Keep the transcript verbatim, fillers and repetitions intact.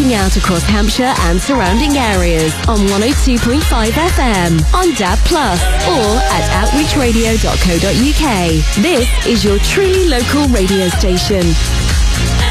reaching out across Hampshire and surrounding areas on one oh two point five F M, on D A B plus, or at outreach radio dot co dot U K. This is your truly local radio station